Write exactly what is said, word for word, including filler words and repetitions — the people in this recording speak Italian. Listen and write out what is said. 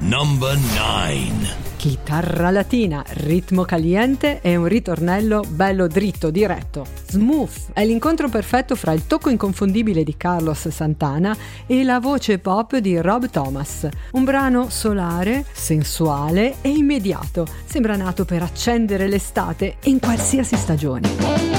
Number nine. Chitarra latina, ritmo caliente e un ritornello bello dritto, diretto. Smooth è l'incontro perfetto fra il tocco inconfondibile di Carlos Santana e la voce pop di Rob Thomas. Un brano solare, sensuale e immediato. Sembra nato per accendere l'estate in qualsiasi stagione.